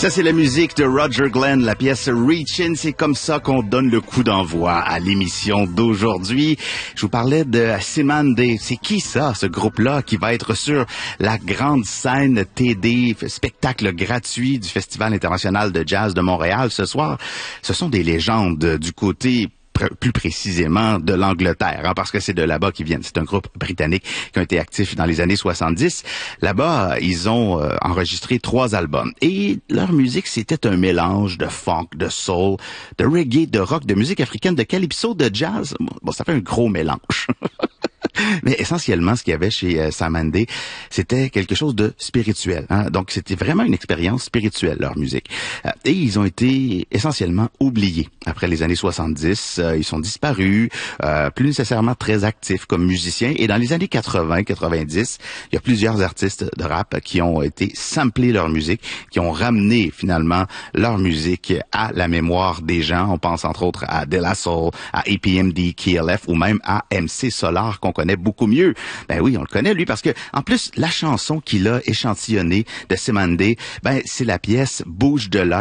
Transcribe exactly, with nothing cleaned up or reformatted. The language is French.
Ça, c'est la musique de Roger Glenn, la pièce Reachin'. C'est comme ça qu'on donne le coup d'envoi à l'émission d'aujourd'hui. Je vous parlais de Cymande. C'est qui ça, ce groupe-là, qui va être sur la grande scène T D, spectacle gratuit du Festival international de jazz de Montréal ce soir? Ce sont des légendes du côté plus précisément de l'Angleterre, hein, parce que c'est de là-bas qu'ils viennent. C'est un groupe britannique qui a été actif dans les années soixante-dix. Là-bas, ils ont euh, enregistré trois albums. Et leur musique, c'était un mélange de funk, de soul, de reggae, de rock, de musique africaine, de calypso, de jazz. Bon, ça fait un gros mélange. Mais essentiellement, ce qu'il y avait chez euh, Cymande, c'était quelque chose de spirituel. Hein? Donc, c'était vraiment une expérience spirituelle, leur musique. Euh, et ils ont été essentiellement oubliés. Après les années soixante-dix, euh, ils sont disparus, euh, plus nécessairement très actifs comme musiciens. Et dans les années quatre-vingts quatre-vingt-dix, il y a plusieurs artistes de rap qui ont été samplés leur musique, qui ont ramené finalement leur musique à la mémoire des gens. On pense entre autres à De La Soul, à A P M D, K L F ou même à M C Solar, qu'on connaît beaucoup mieux. Ben oui, on le connaît lui parce que en plus la chanson qu'il a échantillonnée de Cymande, ben c'est la pièce Bouge de là